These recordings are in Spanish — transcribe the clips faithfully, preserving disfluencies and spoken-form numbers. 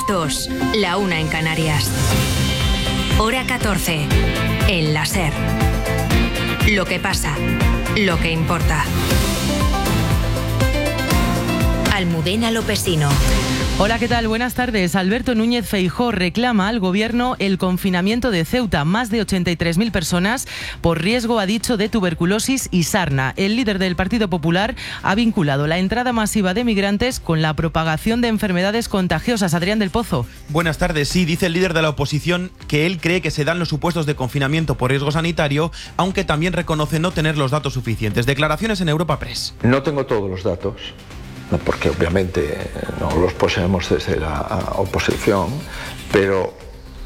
las dos, la una en Canarias. Hora catorce, en la SER. Lo que pasa, lo que importa. Almudena Lopesino. Hola, ¿qué tal? Buenas tardes. Alberto Núñez Feijóo reclama al Gobierno el confinamiento de Ceuta. Más de ochenta y tres mil personas por riesgo, ha dicho, de tuberculosis y sarna. El líder del Partido Popular ha vinculado la entrada masiva de migrantes con la propagación de enfermedades contagiosas. Adrián del Pozo. Buenas tardes. Sí, dice el líder de la oposición que él cree que se dan los supuestos de confinamiento por riesgo sanitario, aunque también reconoce no tener los datos suficientes. Declaraciones en Europa Press. No tengo todos los datos, porque obviamente no los poseemos desde la oposición, pero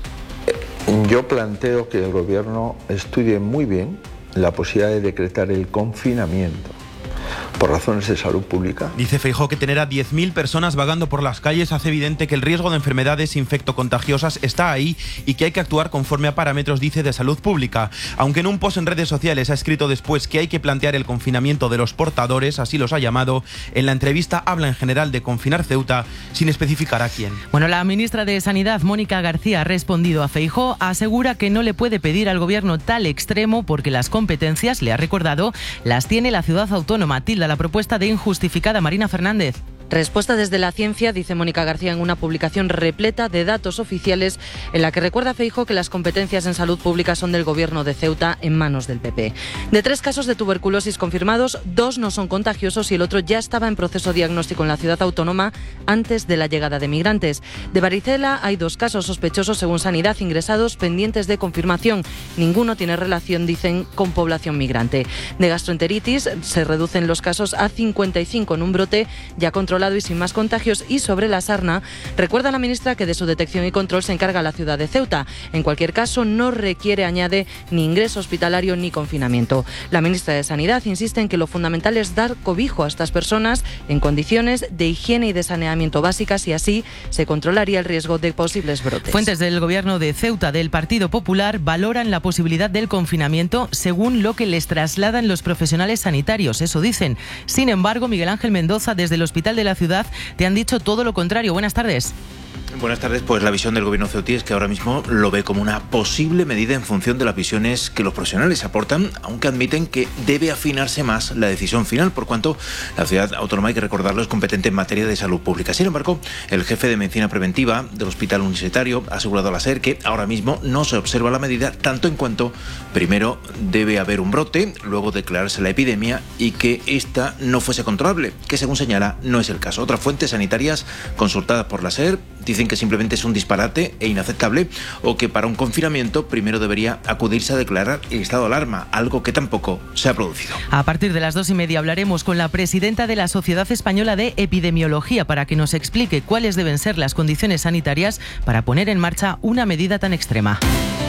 yo planteo que el Gobierno estudie muy bien la posibilidad de decretar el confinamiento por razones de salud pública. Dice Feijóo que tener a diez mil personas vagando por las calles hace evidente que el riesgo de enfermedades infectocontagiosas está ahí y que hay que actuar conforme a parámetros, dice, de salud pública. Aunque en un post en redes sociales ha escrito después que hay que plantear el confinamiento de los portadores, así los ha llamado, en la entrevista habla en general de confinar Ceuta sin especificar a quién. Bueno, la ministra de Sanidad, Mónica García, ha respondido a Feijóo, asegura que no le puede pedir al Gobierno tal extremo porque las competencias, le ha recordado, las tiene la ciudad autónoma. Tilda la propuesta de injustificada. Marina Fernández. Respuesta desde la ciencia, dice Mónica García en una publicación repleta de datos oficiales en la que recuerda a Feijóo que las competencias en salud pública son del Gobierno de Ceuta en manos del P P. De tres casos de tuberculosis confirmados, dos no son contagiosos y el otro ya estaba en proceso diagnóstico en la ciudad autónoma antes de la llegada de migrantes. De varicela hay dos casos sospechosos según Sanidad ingresados pendientes de confirmación. Ninguno tiene relación, dicen, con población migrante. De gastroenteritis se reducen los casos a cincuenta y cinco en un brote ya controlado y sin más contagios. Y sobre la sarna, recuerda la ministra que de su detección y control se encarga la ciudad de Ceuta. En cualquier caso, no requiere, añade, ni ingreso hospitalario ni confinamiento. La ministra de Sanidad insiste en que lo fundamental es dar cobijo a estas personas en condiciones de higiene y de saneamiento básicas y así se controlaría el riesgo de posibles brotes. Fuentes del Gobierno de Ceuta del Partido Popular valoran la posibilidad del confinamiento según lo que les trasladan los profesionales sanitarios. Eso dicen. Sin embargo, Miguel Ángel Mendoza, desde el Hospital de la Ciudad, te han dicho todo lo contrario. Buenas tardes. Buenas tardes. Pues la visión del Gobierno ceutí es que ahora mismo lo ve como una posible medida en función de las visiones que los profesionales aportan, aunque admiten que debe afinarse más la decisión final, por cuanto la ciudad autónoma, hay que recordarlo, es competente en materia de salud pública. Sin embargo, el jefe de Medicina Preventiva del Hospital Universitario ha asegurado a la SER que ahora mismo no se observa la medida, tanto en cuanto primero debe haber un brote, luego declararse la epidemia y que esta no fuese controlable, que según señala no es el caso. Otras fuentes sanitarias consultadas por la SER dicen que simplemente es un disparate e inaceptable, o que para un confinamiento primero debería acudirse a declarar el estado de alarma, algo que tampoco se ha producido. A partir de las dos y media hablaremos con la presidenta de la Sociedad Española de Epidemiología para que nos explique cuáles deben ser las condiciones sanitarias para poner en marcha una medida tan extrema.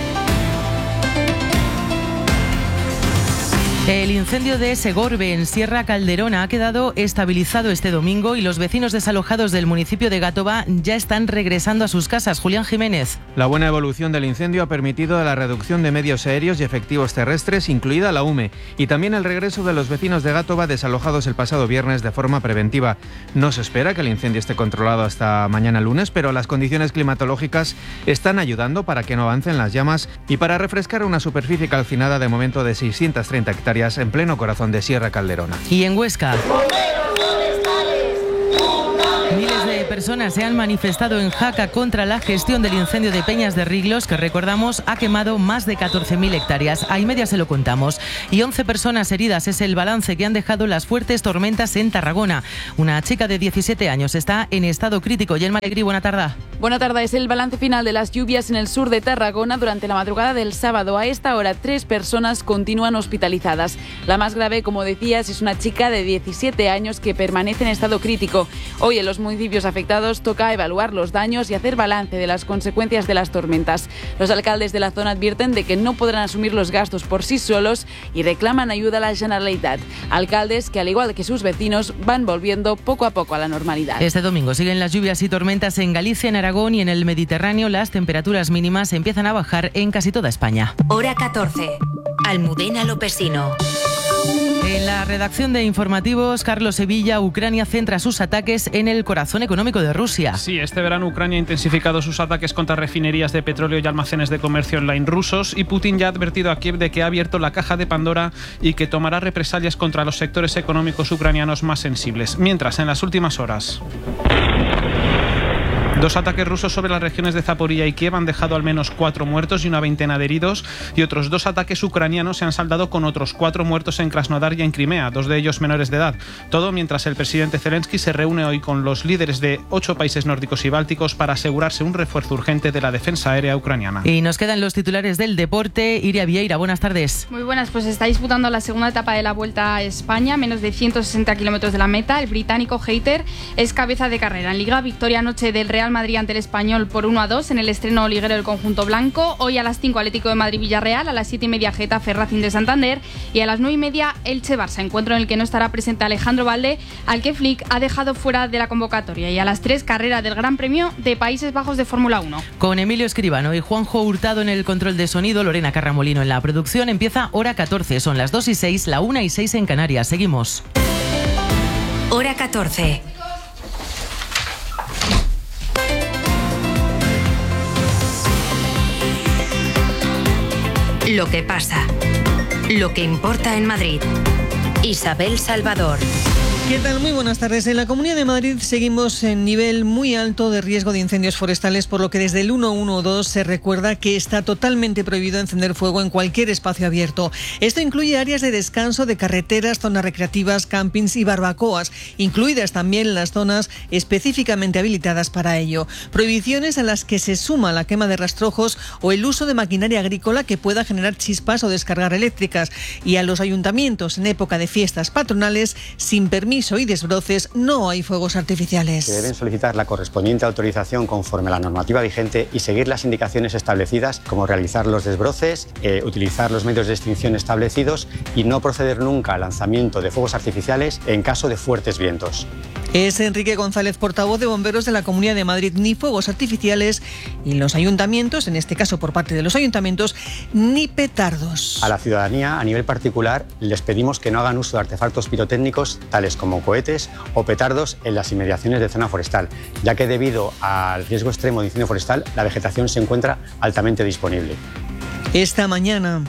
El incendio de Segorbe, en Sierra Calderona, ha quedado estabilizado este domingo y los vecinos desalojados del municipio de Gátova ya están regresando a sus casas. Julián Jiménez. La buena evolución del incendio ha permitido la reducción de medios aéreos y efectivos terrestres, incluida la U M E, y también el regreso de los vecinos de Gátova desalojados el pasado viernes de forma preventiva. No se espera que el incendio esté controlado hasta mañana lunes, pero las condiciones climatológicas están ayudando para que no avancen las llamas y para refrescar una superficie calcinada de momento de seiscientas treinta hectáreas en pleno corazón de Sierra Calderona. Y en Huesca, miles de personas se han manifestado en Jaca contra la gestión del incendio de Peñas de Riglos, que recordamos ha quemado más de catorce mil hectáreas. A y media se lo contamos. Y once personas heridas es el balance que han dejado las fuertes tormentas en Tarragona. Una chica de diecisiete años está en estado crítico. Yelma Alegrí, buena tarde. Buena tarde. Es el balance final de las lluvias en el sur de Tarragona durante la madrugada del sábado. A esta hora, tres personas continúan hospitalizadas. La más grave, como decías, es una chica de diecisiete años que permanece en estado crítico. Hoy en los municipios afectados toca evaluar los daños y hacer balance de las consecuencias de las tormentas. Los alcaldes de la zona advierten de que no podrán asumir los gastos por sí solos y reclaman ayuda a la Generalitat. Alcaldes que, al igual que sus vecinos, van volviendo poco a poco a la normalidad. Este domingo siguen las lluvias y tormentas en Galicia, en Aragón y en el Mediterráneo. Las temperaturas mínimas empiezan a bajar en casi toda España. Hora catorce. Almudena Lopesino. En la redacción de informativos, Carlos Sevilla, Ucrania centra sus ataques en el corazón económico de Rusia. Sí, este verano Ucrania ha intensificado sus ataques contra refinerías de petróleo y almacenes de comercio online rusos, y Putin ya ha advertido a Kiev de que ha abierto la caja de Pandora y que tomará represalias contra los sectores económicos ucranianos más sensibles. Mientras, en las últimas horas, dos ataques rusos sobre las regiones de Zaporilla y Kiev han dejado al menos cuatro muertos y una veintena de heridos, y otros dos ataques ucranianos se han saldado con otros cuatro muertos en Krasnodar y en Crimea, dos de ellos menores de edad. Todo mientras el presidente Zelensky se reúne hoy con los líderes de ocho países nórdicos y bálticos para asegurarse un refuerzo urgente de la defensa aérea ucraniana. Y nos quedan los titulares del deporte. Iria Vieira, buenas tardes. Muy buenas, pues está disputando la segunda etapa de la Vuelta a España, menos de ciento sesenta kilómetros de la meta. El británico Hayter es cabeza de carrera. En Liga, victoria anoche del Real Madrid ante el Español por uno a dos en el estreno liguero del conjunto blanco. Hoy a las cinco Atlético de Madrid-Villarreal, a las siete y media Getafe Racing de Santander y a las nueve y media Elche-Barça, encuentro en el que no estará presente Alejandro Valde, al que Flick ha dejado fuera de la convocatoria. Y a las tres, carrera del Gran Premio de Países Bajos de Fórmula uno. Con Emilio Escribano y Juanjo Hurtado en el control de sonido, Lorena Carramolino en la producción, empieza Hora catorce. Son las dos y seis, la una y seis en Canarias. Seguimos. Hora catorce. Lo que pasa, lo que importa en Madrid. Isabel Salvador. ¿Qué tal? Muy buenas tardes. En la Comunidad de Madrid seguimos en nivel muy alto de riesgo de incendios forestales, por lo que desde el ciento doce se recuerda que está totalmente prohibido encender fuego en cualquier espacio abierto. Esto incluye áreas de descanso, de carreteras, zonas recreativas, campings y barbacoas, incluidas también las zonas específicamente habilitadas para ello. Prohibiciones a las que se suma la quema de rastrojos o el uso de maquinaria agrícola que pueda generar chispas o descargar eléctricas. Y a los ayuntamientos en época de fiestas patronales, sin permiso y desbroces, no hay fuegos artificiales. Se deben solicitar la correspondiente autorización conforme a la normativa vigente y seguir las indicaciones establecidas, como realizar los desbroces, eh, utilizar los medios de extinción establecidos y no proceder nunca al lanzamiento de fuegos artificiales en caso de fuertes vientos. Es Enrique González, portavoz de Bomberos de la Comunidad de Madrid. Ni fuegos artificiales y los ayuntamientos, en este caso por parte de los ayuntamientos, ni petardos. A la ciudadanía, a nivel particular, les pedimos que no hagan uso de artefactos pirotécnicos tales como cohetes o petardos en las inmediaciones de zona forestal, ya que debido al riesgo extremo de incendio forestal, la vegetación se encuentra altamente disponible. Esta mañana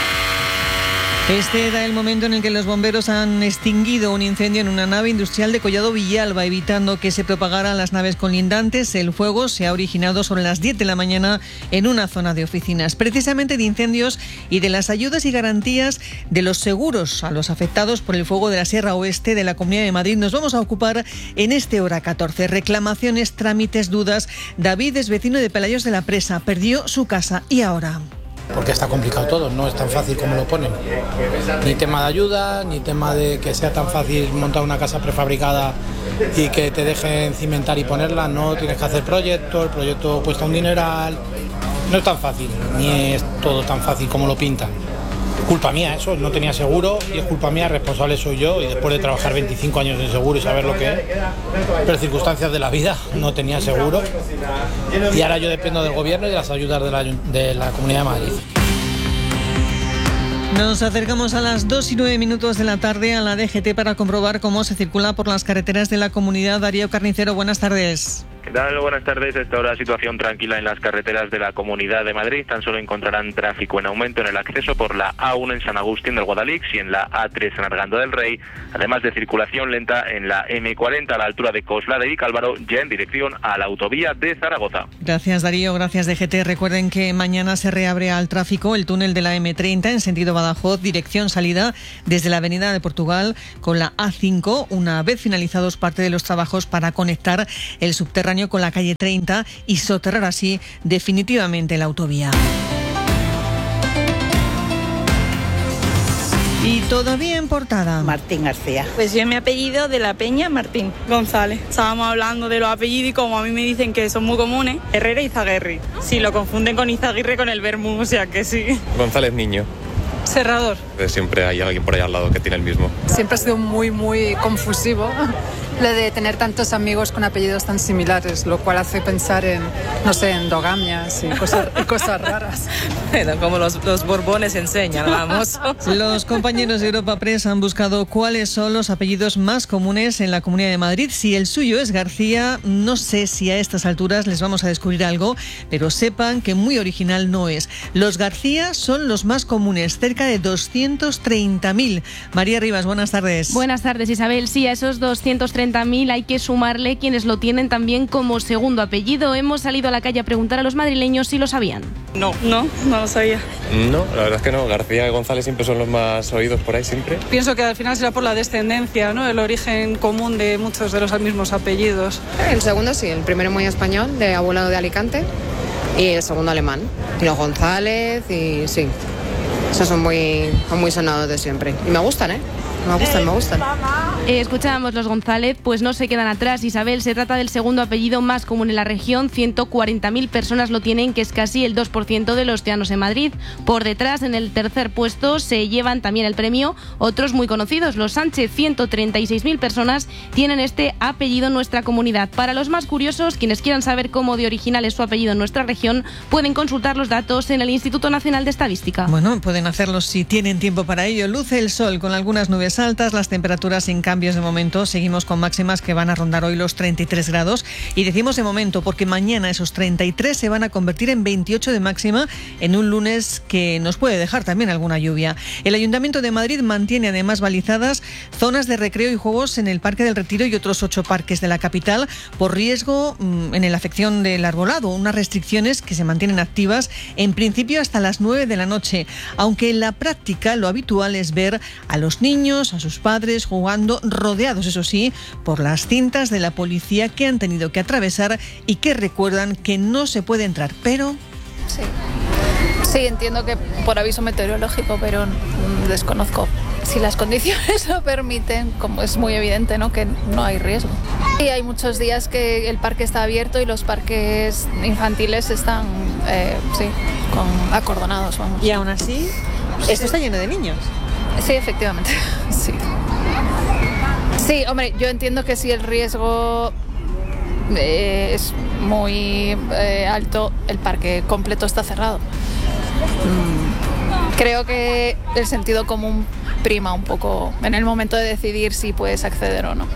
Este era el momento en el que los bomberos han extinguido un incendio en una nave industrial de Collado Villalba, evitando que se propagaran las naves colindantes. El fuego se ha originado sobre las diez de la mañana en una zona de oficinas. Precisamente de incendios y de las ayudas y garantías de los seguros a los afectados por el fuego de la Sierra Oeste de la Comunidad de Madrid nos vamos a ocupar en este Hora catorce. Reclamaciones, trámites, dudas. David es vecino de Pelayos de la Presa, perdió su casa y ahora... Porque está complicado todo, no es tan fácil como lo ponen. Ni tema de ayuda, ni tema de que sea tan fácil montar una casa prefabricada y que te dejen cimentar y ponerla. No, tienes que hacer proyecto, el proyecto cuesta un dineral. No es tan fácil, ni es todo tan fácil como lo pintan. Culpa mía eso, no tenía seguro y es culpa mía, responsable soy yo, y después de trabajar veinticinco años en seguro y saber lo que es, pero circunstancias de la vida, no tenía seguro y ahora yo dependo del gobierno y de las ayudas de la, de la Comunidad de Madrid. Nos acercamos a las dos y nueve minutos de la tarde a la D G T para comprobar cómo se circula por las carreteras de la comunidad. Darío Carnicero, buenas tardes. ¿Qué tal? Buenas tardes. Esta hora situación tranquila en las carreteras de la Comunidad de Madrid. Tan solo encontrarán tráfico en aumento en el acceso por la A uno en San Agustín del Guadalix y en la A tres en Arganda del Rey, además de circulación lenta en la M cuarenta a la altura de Coslada y Vicálvaro, ya en dirección a la autovía de Zaragoza. Gracias, Darío. Gracias, D G T. Recuerden que mañana se reabre al tráfico el túnel de la M treinta en sentido Badajoz, dirección salida desde la Avenida de Portugal con la A cinco, una vez finalizados parte de los trabajos para conectar el subterráneo con la calle treinta y soterrar así definitivamente la autovía. Y todavía en portada, Martín García. Pues yo mi apellido de la Peña, Martín González. Estábamos hablando de los apellidos y como a mí me dicen que son muy comunes, Herrera y Izaguirre. Sí, lo confunden con Izaguirre con el Bermú, o sea que sí. González Niño. Serrador. Siempre hay alguien por ahí al lado que tiene el mismo. Siempre ha sido muy, muy confusivo lo de tener tantos amigos con apellidos tan similares, lo cual hace pensar en, no sé, endogamias y cosas, y cosas raras. Bueno, como los, los Borbones enseñan, vamos. Los compañeros de Europa Press han buscado cuáles son los apellidos más comunes en la Comunidad de Madrid. Si el suyo es García, no sé si a estas alturas les vamos a descubrir algo, pero sepan que muy original no es. Los García son los más comunes, cerca de doscientos treinta mil. María Rivas, buenas tardes. Buenas tardes, Isabel. Sí, a esos doscientos treinta mil hay que sumarle quienes lo tienen también como segundo apellido. Hemos salido a la calle a preguntar a los madrileños si lo sabían. No, no, no lo sabía. No, la verdad es que no. García y González siempre son los más oídos por ahí, siempre. Pienso que al final será por la descendencia, ¿no? El origen común de muchos de los mismos apellidos. El segundo sí, el primero muy español, de abuelo de Alicante, y el segundo alemán. Los González y sí, esos son muy, son muy sonados de siempre. Y me gustan, ¿eh? Me gustan, me gustan. Eh, escuchábamos los González, pues no se quedan atrás, Isabel. Se trata del segundo apellido más común en la región. ciento cuarenta mil personas lo tienen, que es casi el dos por ciento de los ciudadanos en Madrid. Por detrás, en el tercer puesto, se llevan también el premio otros muy conocidos. Los Sánchez, ciento treinta y seis mil personas tienen este apellido en nuestra comunidad. Para los más curiosos, quienes quieran saber cómo de original es su apellido en nuestra región, pueden consultar los datos en el Instituto Nacional de Estadística. Bueno, pueden hacerlo si tienen tiempo para ello. Luce el sol con algunas nubes altas, las temperaturas sin cambios de momento. Seguimos con máximas que van a rondar hoy los treinta y tres grados. Y decimos de momento porque mañana esos treinta y tres se van a convertir en veintiocho de máxima en un lunes que nos puede dejar también alguna lluvia. El Ayuntamiento de Madrid mantiene además balizadas zonas de recreo y juegos en el Parque del Retiro y otros ocho parques de la capital por riesgo mmm, en la afección del arbolado. Unas restricciones que se mantienen activas en principio hasta las nueve de la noche. Aunque en la práctica lo habitual es ver a los niños, a sus padres jugando rodeados, eso sí, por las cintas de la policía que han tenido que atravesar y que recuerdan que no se puede entrar, pero... Sí, sí, entiendo que por aviso meteorológico, pero desconozco si las condiciones lo permiten, como es muy evidente, ¿no?, que no hay riesgo. Y hay muchos días que el parque está abierto y los parques infantiles están, eh, sí, con, acordonados, vamos. Y aún así, esto está lleno de niños. Sí, efectivamente, sí. Sí, hombre, yo entiendo que si el riesgo eh, es muy eh, alto, el parque completo está cerrado. Mm, creo que el sentido común prima un poco en el momento de decidir si puedes acceder o no.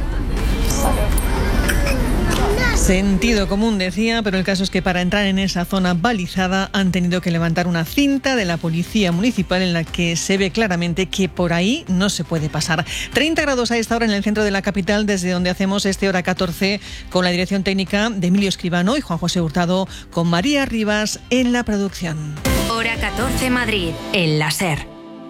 Sentido común, decía, pero el caso es que para entrar en esa zona balizada han tenido que levantar una cinta de la policía municipal en la que se ve claramente que por ahí no se puede pasar. treinta grados a esta hora en el centro de la capital, desde donde hacemos este Hora catorce con la dirección técnica de Emilio Escribano y Juan José Hurtado, con María Rivas en la producción. Hora catorce Madrid, el láser.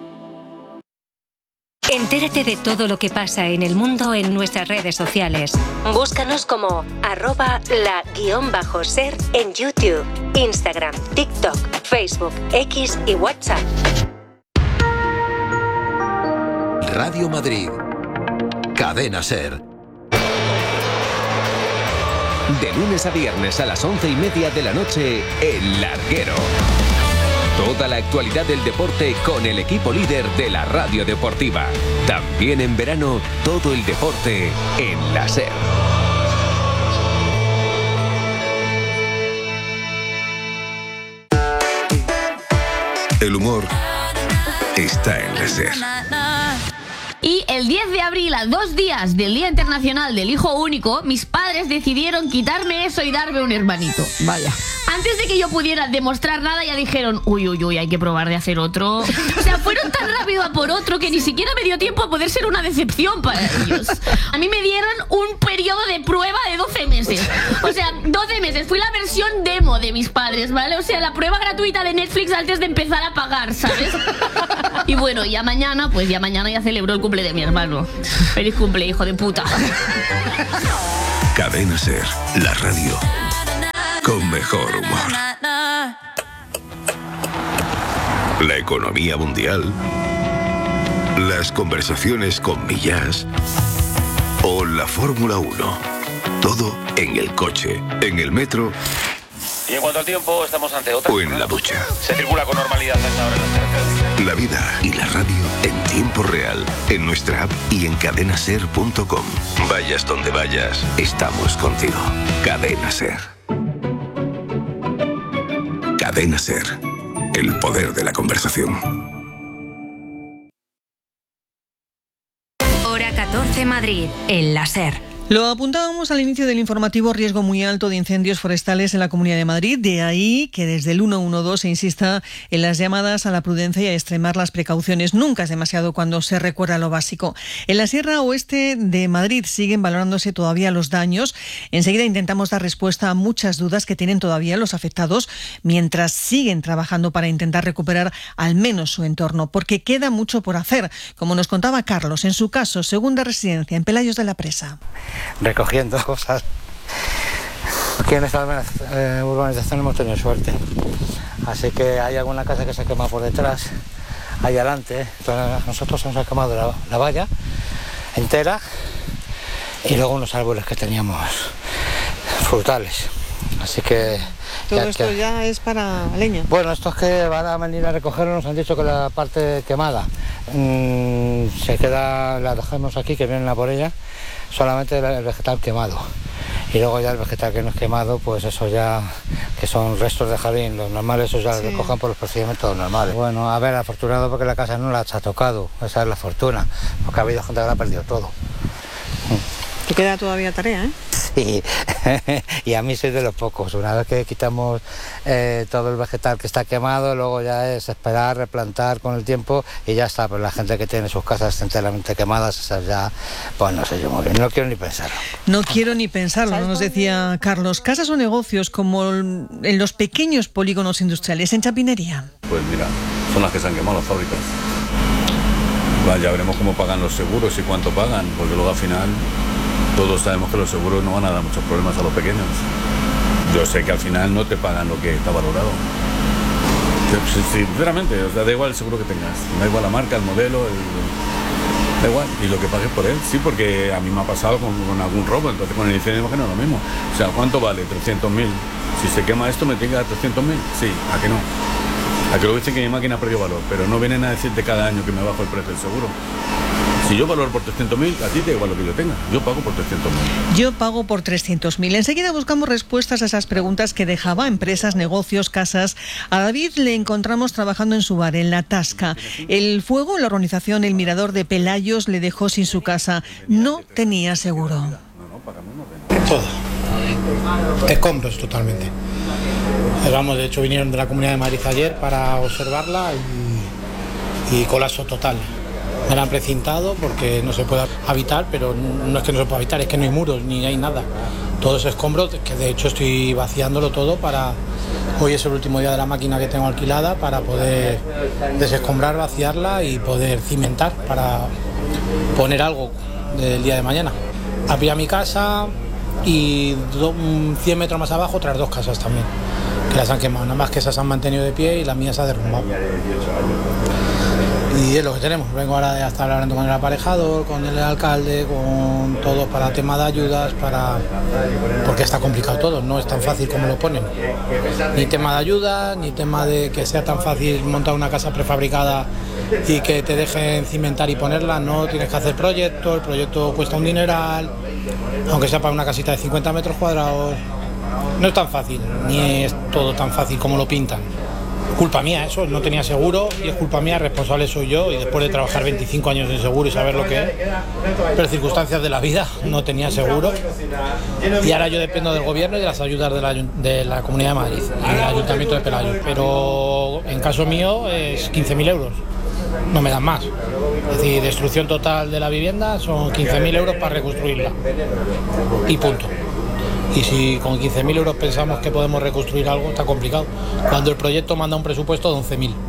Entérate de todo lo que pasa en el mundo en nuestras redes sociales. Búscanos como arroba la guión bajo ser en YouTube, Instagram, TikTok, Facebook, X y WhatsApp. Radio Madrid. Cadena Ser. De lunes a viernes a las once y media de la noche, El Larguero. Toda la actualidad del deporte con el equipo líder de la radio deportiva. También en verano, todo el deporte en la SER. El humor está en la SER. Y el diez de abril, a dos días del Día Internacional del Hijo Único, mis padres decidieron quitarme eso y darme un hermanito. Vaya. Antes de que yo pudiera demostrar nada, ya dijeron, uy, uy, uy, hay que probar de hacer otro. O sea, fueron tan rápido a por otro que ni siquiera me dio tiempo a poder ser una decepción para ellos. A mí me dieron un periodo de prueba de doce meses. O sea, doce meses. Fui la versión demo de mis padres, ¿vale? O sea, la prueba gratuita de Netflix antes de empezar a pagar, ¿sabes? Y bueno, ya mañana, pues ya mañana ya celebro el cumple de mi hermano. Feliz cumple, hijo de puta. Cadena Ser, la radio con mejor humor. La economía mundial, las conversaciones con Millás o la Fórmula uno. Todo en el coche, en el metro. Y en cuanto al tiempo, estamos ante otra. O en la ducha. Se circula con normalidad a esta hora en las carreteras. La vida y la radio en tiempo real, en nuestra app y en cadena ser punto com. Vayas donde vayas, estamos contigo. Cadena Ser. Cadena Ser. El poder de la conversación. Hora catorce Madrid, en la Ser. Lo apuntábamos al inicio del informativo, riesgo muy alto de incendios forestales en la Comunidad de Madrid. De ahí que desde el ciento doce se insista en las llamadas a la prudencia y a extremar las precauciones. Nunca es demasiado cuando se recuerda lo básico. En la Sierra Oeste de Madrid siguen valorándose todavía los daños. Enseguida intentamos dar respuesta a muchas dudas que tienen todavía los afectados mientras siguen trabajando para intentar recuperar al menos su entorno, porque queda mucho por hacer. Como nos contaba Carlos, en su caso, segunda residencia en Pelayos de la Presa. Recogiendo cosas. Aquí en esta eh, urbanización hemos tenido suerte, así que hay alguna casa que se ha quemado por detrás, ahí adelante. Entonces, nosotros nos ha quemado la, la valla entera y luego unos árboles que teníamos frutales, así que todo ya esto que... ya es para leña. Bueno, estos que van a venir a recogerlo nos han dicho que la parte quemada mmm, se queda, la dejamos aquí, que vienen a por ella. Solamente el vegetal quemado, y luego ya el vegetal que no es quemado, pues eso ya, que son restos de jardín, los normales, esos ya sí. Los recogen por los procedimientos normales. Bueno, a ver, afortunado porque la casa no la ha tocado, esa es la fortuna, porque ha habido gente que la ha perdido todo. Te queda todavía tarea, ¿eh? Sí, y a mí soy de los pocos. Una vez que quitamos eh, todo el vegetal que está quemado, luego ya es esperar, replantar con el tiempo y ya está. Pero la gente que tiene sus casas enteramente quemadas, esas ya, pues no sé yo muy bien, no quiero ni pensarlo. No quiero ni pensarlo, nos decía Carlos. Casas o negocios como en los pequeños polígonos industriales en Chapinería. Pues mira, son las que se han quemado las fábricas. Vale, ya veremos cómo pagan los seguros y cuánto pagan, porque luego al final todos sabemos que los seguros no van a dar muchos problemas a los pequeños. Yo sé que al final no te pagan lo que está valorado. Sinceramente, o sea, da igual el seguro que tengas, da igual la marca, el modelo, el... da igual, y lo que pagues por él, sí, porque a mí me ha pasado con, con algún robo, entonces con el incendio no es lo mismo. O sea, ¿cuánto vale? trescientos mil. Si se quema esto, ¿me tiene que dar trescientos mil? Sí, ¿a que no? A que luego dicen que mi máquina perdió valor, pero no vienen a decirte cada año que me bajo el precio del seguro. Si yo valoro por trescientos mil, a ti te da igual lo que yo tenga. Yo pago por trescientos mil. Yo pago por trescientos mil. Enseguida buscamos respuestas a esas preguntas que dejaba empresas, negocios, casas. A David le encontramos trabajando en su bar, en La Tasca. El fuego, la organización El Mirador de Pelayos, le dejó sin su casa. No tenía seguro. Todo. Escombros totalmente. Vamos, de hecho vinieron de la Comunidad de Madrid ayer para observarla y, y colapso total. Me la han precintado porque no se puede habitar, pero no es que no se pueda habitar, es que no hay muros ni hay nada. Todo es escombros, que de hecho estoy vaciándolo todo para... Hoy es el último día de la máquina que tengo alquilada para poder desescombrar, vaciarla y poder cimentar para poner algo del día de mañana. Había mi casa y cien metros más abajo otras dos casas también, que las han quemado, nada más que esas se han mantenido de pie y la mía se ha derrumbado. Y es lo que tenemos. Vengo ahora de estar hablando con el aparejador, con el alcalde, con todos para tema de ayudas, para porque está complicado todo, no es tan fácil como lo ponen. Ni tema de ayuda, ni tema de que sea tan fácil montar una casa prefabricada y que te dejen cimentar y ponerla, no, tienes que hacer proyecto, el proyecto cuesta un dineral, aunque sea para una casita de cincuenta metros cuadrados. No es tan fácil, ni es todo tan fácil como lo pintan. Culpa mía eso, no tenía seguro y es culpa mía, responsable soy yo, y después de trabajar veinticinco años en seguro y saber lo que es, pero circunstancias de la vida, no tenía seguro y ahora yo dependo del gobierno y de las ayudas de la, de la Comunidad de Madrid y del Ayuntamiento de Pelayos, pero en caso mío es quince mil euros, no me dan más. Es decir, destrucción total de la vivienda son quince mil euros para reconstruirla y punto. Y si con quince mil euros pensamos que podemos reconstruir algo, está complicado. Cuando el proyecto manda un presupuesto de once mil.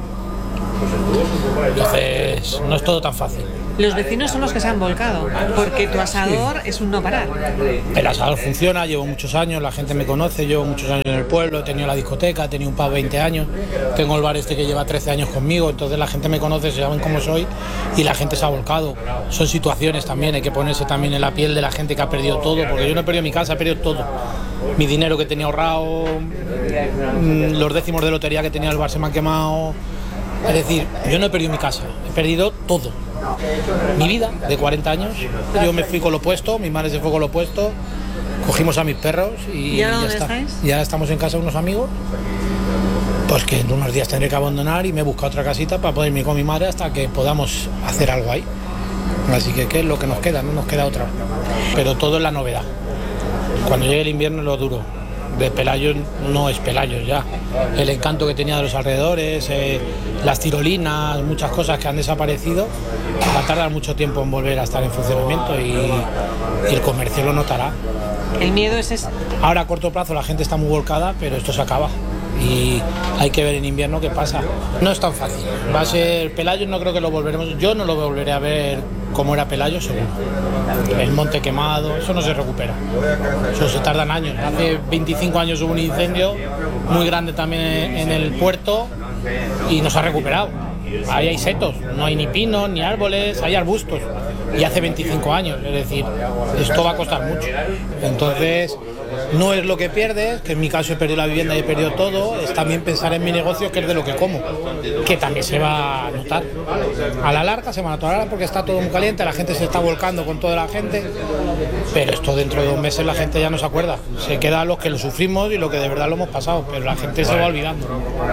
Entonces, no es todo tan fácil. Los vecinos son los que se han volcado, porque tu asador sí. Es un no parar. El asador funciona, llevo muchos años, la gente me conoce, llevo muchos años en el pueblo, he tenido la discoteca, he tenido un pub veinte años, tengo el bar este que lleva trece años conmigo, entonces la gente me conoce, saben cómo soy y la gente se ha volcado. Son situaciones también, hay que ponerse también en la piel de la gente que ha perdido todo, porque yo no he perdido mi casa, he perdido todo. Mi dinero que tenía ahorrado, los décimos de lotería que tenía el bar se me han quemado. Es decir, yo no he perdido mi casa, he perdido todo. Mi vida de cuarenta años, yo me fui con lo opuesto, mi madre se fue con lo opuesto, cogimos a mis perros y, ¿Y ahora ya dónde está. estáis? Y ahora estamos en casa de unos amigos, pues que en unos días tendré que abandonar y me he buscado otra casita para poder irme con mi madre hasta que podamos hacer algo ahí. Así que, ¿qué es lo que nos queda? No nos queda otra. Pero todo es la novedad. Cuando llegue el invierno es lo duro. De Pelayos no es Pelayos ya. El encanto que tenía de los alrededores, eh, las tirolinas, muchas cosas que han desaparecido, va a tardar mucho tiempo en volver a estar en funcionamiento y, y el comercio lo notará. El miedo es ese. Ahora a corto plazo la gente está muy volcada, pero esto se acaba. Y hay que ver en invierno qué pasa. No es tan fácil. Va a ser Pelayos, no creo que lo volveremos. Yo no lo volveré a ver como era Pelayos, seguro. El monte quemado, eso no se recupera. Eso se tardan años. Hace veinticinco años hubo un incendio muy grande también en el puerto y no se ha recuperado. Ahí hay setos, no hay ni pinos, ni árboles, hay arbustos. Y hace veinticinco años, es decir, esto va a costar mucho. Entonces, no es lo que pierdes, que en mi caso he perdido la vivienda y he perdido todo, es también pensar en mi negocio, que es de lo que como, que también se va a notar. A la larga se va a notar porque está todo muy caliente, la gente se está volcando con toda la gente, pero esto dentro de dos meses la gente ya no se acuerda. Se queda los que lo sufrimos y lo que de verdad lo hemos pasado, pero la gente se va olvidando.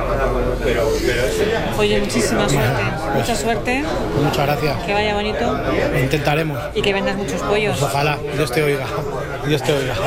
Oye, muchísima suerte, mucha suerte. Muchas gracias. Que vaya bonito. Intentaremos. Y que vendas muchos pollos. Pues ojalá, Dios te oiga. Dios te oiga.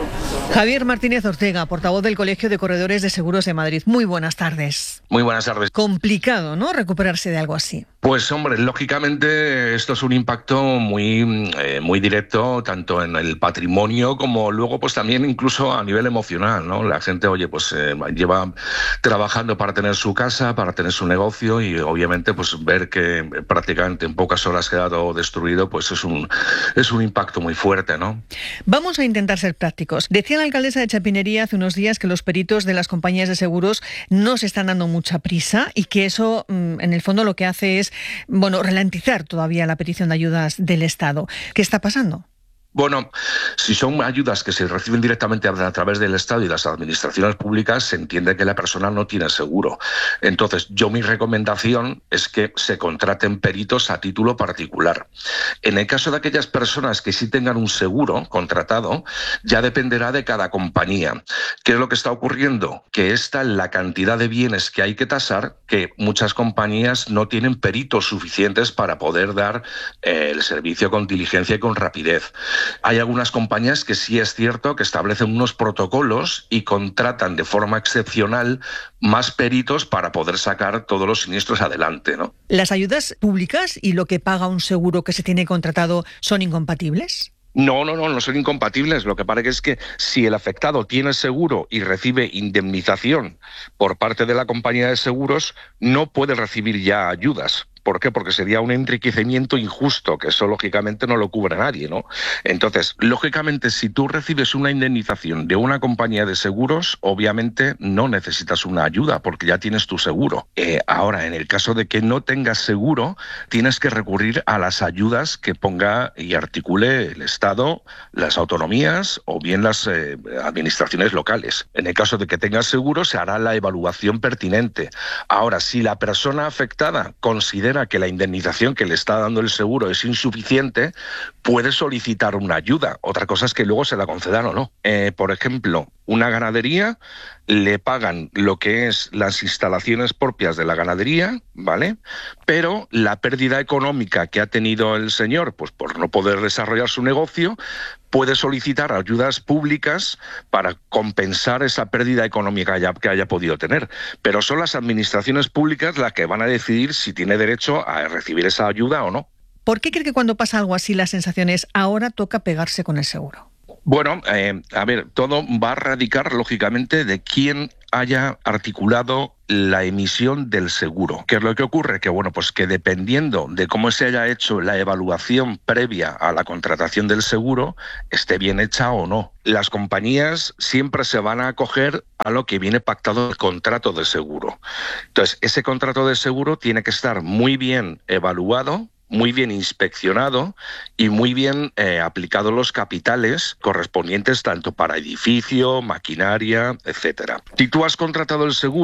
Javier Martínez Ortega, portavoz del Colegio de Corredores de Seguros de Madrid. Muy buenas tardes. Muy buenas tardes. Complicado, ¿no?, recuperarse de algo así. Pues hombre, lógicamente esto es un impacto muy, eh, muy directo tanto en el patrimonio como luego pues también incluso a nivel emocional, ¿no? La gente, oye, pues eh, lleva trabajando para tener su casa, para tener su negocio y obviamente pues ver que prácticamente en pocas horas queda todo destruido, pues es un, es un impacto muy fuerte, ¿no? Vamos a intentar ser prácticos. Decía la alcaldesa de Chapinería hace unos días que los peritos de las compañías de seguros no se están dando mucha prisa y que eso en el fondo lo que hace es bueno, ralentizar todavía la petición de ayudas del Estado. ¿Qué está pasando? Bueno, si son ayudas que se reciben directamente a través del Estado y las administraciones públicas, se entiende que la persona no tiene seguro. Entonces, yo mi recomendación es que se contraten peritos a título particular. En el caso de aquellas personas que sí tengan un seguro contratado, ya dependerá de cada compañía. ¿Qué es lo que está ocurriendo? Que esta, la cantidad de bienes que hay que tasar, que muchas compañías no tienen peritos suficientes para poder dar eh, el servicio con diligencia y con rapidez. Hay algunas compañías que sí es cierto que establecen unos protocolos y contratan de forma excepcional más peritos para poder sacar todos los siniestros adelante, ¿no? ¿Las ayudas públicas y lo que paga un seguro que se tiene contratado son incompatibles? No, no, no, no son incompatibles. Lo que pasa es que si el afectado tiene seguro y recibe indemnización por parte de la compañía de seguros, no puede recibir ya ayudas. ¿Por qué? Porque sería un enriquecimiento injusto, que eso lógicamente no lo cubre nadie, ¿no? Entonces, lógicamente, si tú recibes una indemnización de una compañía de seguros, obviamente no necesitas una ayuda porque ya tienes tu seguro. Eh, ahora, en el caso de que no tengas seguro, tienes que recurrir a las ayudas que ponga y articule el Estado, las autonomías o bien las eh, administraciones locales. En el caso de que tengas seguro, se hará la evaluación pertinente. Ahora, si la persona afectada considera que la indemnización que le está dando el seguro es insuficiente, puede solicitar una ayuda. Otra cosa es que luego se la concedan o no. Eh, por ejemplo, una ganadería le pagan lo que es las instalaciones propias de la ganadería, ¿vale? Pero la pérdida económica que ha tenido el señor, pues por no poder desarrollar su negocio, puede solicitar ayudas públicas para compensar esa pérdida económica que haya podido tener. Pero son las administraciones públicas las que van a decidir si tiene derecho a recibir esa ayuda o no. ¿Por qué cree que cuando pasa algo así la sensación es ahora toca pegarse con el seguro? Bueno, eh, a ver, todo va a radicar, lógicamente, de quién haya articulado la emisión del seguro. ¿Qué es lo que ocurre? Que bueno, pues que dependiendo de cómo se haya hecho la evaluación previa a la contratación del seguro, esté bien hecha o no. Las compañías siempre se van a acoger a lo que viene pactado en el contrato de seguro. Entonces, ese contrato de seguro tiene que estar muy bien evaluado, muy bien inspeccionado y muy bien eh, aplicado los capitales correspondientes tanto para edificio, maquinaria, etcétera. Si tú has contratado el seguro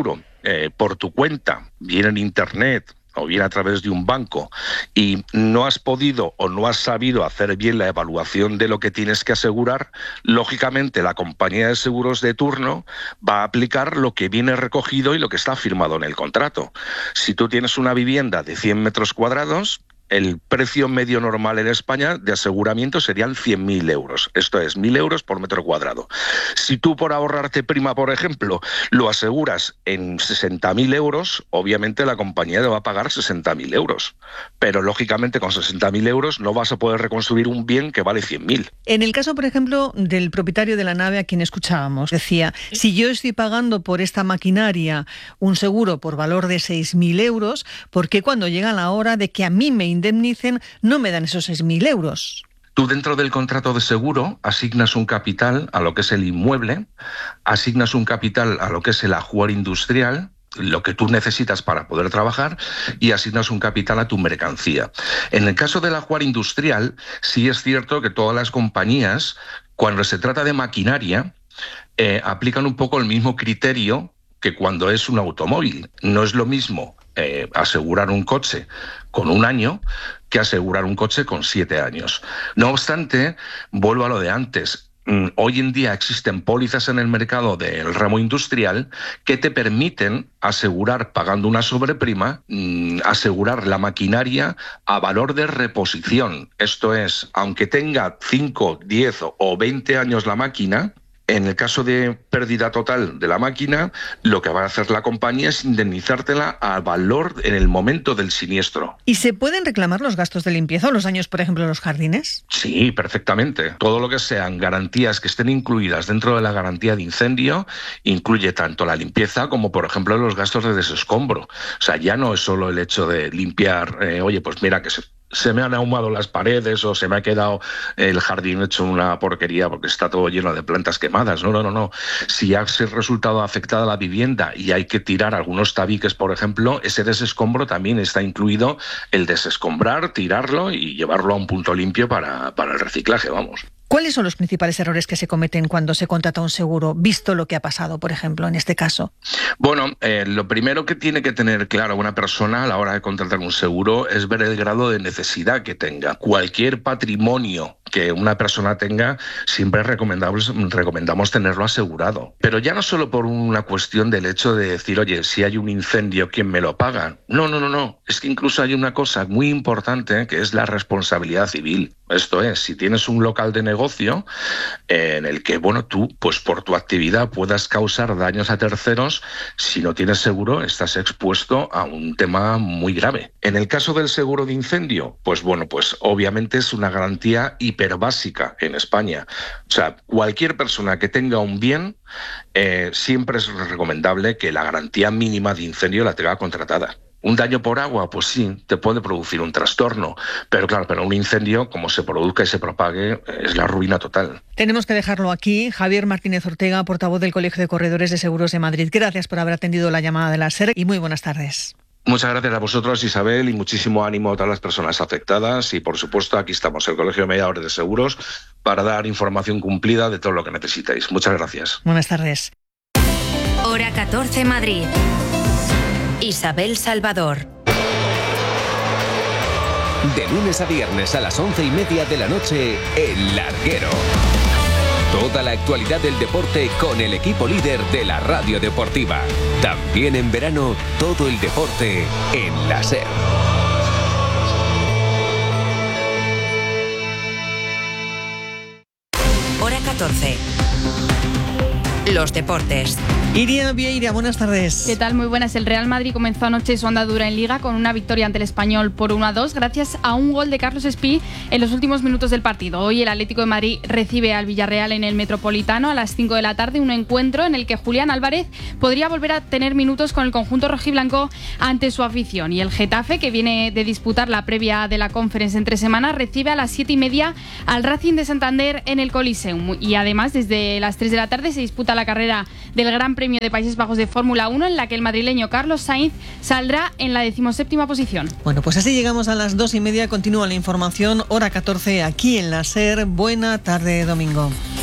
eh, por tu cuenta, bien en Internet, o bien a través de un banco, y no has podido o no has sabido hacer bien la evaluación de lo que tienes que asegurar, lógicamente la compañía de seguros de turno va a aplicar lo que viene recogido y lo que está firmado en el contrato. Si tú tienes una vivienda de cien metros cuadrados, el precio medio normal en España de aseguramiento serían cien mil euros. Esto es, mil euros por metro cuadrado. Si tú, por ahorrarte prima, por ejemplo, lo aseguras en sesenta mil euros, obviamente la compañía te va a pagar sesenta mil euros. Pero, lógicamente, con sesenta mil euros no vas a poder reconstruir un bien que vale cien mil. En el caso, por ejemplo, del propietario de la nave a quien escuchábamos, decía, si yo estoy pagando por esta maquinaria un seguro por valor de seis mil euros, ¿por qué cuando llega la hora de que a mí me indemnicen no me dan esos seis mil euros? Tú dentro del contrato de seguro asignas un capital a lo que es el inmueble, asignas un capital a lo que es el ajuar industrial, lo que tú necesitas para poder trabajar, y asignas un capital a tu mercancía. En el caso del ajuar industrial, sí es cierto que todas las compañías, cuando se trata de maquinaria, eh, aplican un poco el mismo criterio que cuando es un automóvil. No es lo mismo eh, asegurar un coche con un año que asegurar un coche con siete años. No obstante, vuelvo a lo de antes. Hoy en día existen pólizas en el mercado del ramo industrial que te permiten asegurar, pagando una sobreprima, mmm, asegurar la maquinaria a valor de reposición. Esto es, aunque tenga cinco, diez o veinte años la máquina, en el caso de pérdida total de la máquina, lo que va a hacer la compañía es indemnizártela a valor en el momento del siniestro. ¿Y se pueden reclamar los gastos de limpieza o los daños, por ejemplo, en los jardines? Sí, perfectamente. Todo lo que sean garantías que estén incluidas dentro de la garantía de incendio incluye tanto la limpieza como, por ejemplo, los gastos de desescombro. O sea, ya no es solo el hecho de limpiar, eh, oye, pues mira que se... se me han ahumado las paredes o se me ha quedado el jardín hecho una porquería porque está todo lleno de plantas quemadas. No, no, no, no. Si ha resultado afectada la vivienda y hay que tirar algunos tabiques, por ejemplo, ese desescombro también está incluido el desescombrar, tirarlo y llevarlo a un punto limpio para, para el reciclaje, vamos. ¿Cuáles son los principales errores que se cometen cuando se contrata un seguro, visto lo que ha pasado, por ejemplo, en este caso? Bueno, eh, lo primero que tiene que tener claro una persona a la hora de contratar un seguro es ver el grado de necesidad que tenga. Cualquier patrimonio que una persona tenga, siempre recomendamos, recomendamos tenerlo asegurado. Pero ya no solo por una cuestión del hecho de decir, oye, si hay un incendio, ¿quién me lo paga? No, no, no, no. Es que incluso hay una cosa muy importante que es la responsabilidad civil. Esto es, si tienes un local de negocio eh, en el que, bueno, tú, pues por tu actividad puedas causar daños a terceros, si no tienes seguro, estás expuesto a un tema muy grave. En el caso del seguro de incendio, pues bueno, pues obviamente es una garantía hiperbásica en España. O sea, cualquier persona que tenga un bien, eh, siempre es recomendable que la garantía mínima de incendio la tenga contratada. Un daño por agua, pues sí, te puede producir un trastorno, pero claro, pero un incendio, como se produzca y se propague, es la ruina total. Tenemos que dejarlo aquí. Javier Martínez Ortega, portavoz del Colegio de Corredores de Seguros de Madrid. Gracias por haber atendido la llamada de la SER y muy buenas tardes. Muchas gracias a vosotros, Isabel, y muchísimo ánimo a todas las personas afectadas. Y, por supuesto, aquí estamos, el Colegio de Mediadores de Seguros, para dar información cumplida de todo lo que necesitéis. Muchas gracias. Buenas tardes. Hora catorce, Madrid. Isabel Salvador. De lunes a viernes a las once y media de la noche, El Larguero. Toda la actualidad del deporte con el equipo líder de la radio deportiva. También en verano, todo el deporte en la SER. Hora catorce. Los deportes. Iria Vieira, buenas tardes. ¿Qué tal? Muy buenas. El Real Madrid comenzó anoche su andadura en Liga con una victoria ante el Español por uno a dos gracias a un gol de Carlos Espí en los últimos minutos del partido. Hoy el Atlético de Madrid recibe al Villarreal en el Metropolitano a las cinco de la tarde, un encuentro en el que Julián Álvarez podría volver a tener minutos con el conjunto rojiblanco ante su afición. Y el Getafe, que viene de disputar la previa de la Conference entre semanas, recibe a las siete y media al Racing de Santander en el Coliseum. Y además, desde las tres de la tarde se disputa la carrera del Gran Premio de Países Bajos de Fórmula uno, en la que el madrileño Carlos Sainz saldrá en la decimoséptima posición. Bueno, pues así llegamos a las dos y media. Continúa la información, hora catorce, aquí en la SER. Buena tarde, domingo.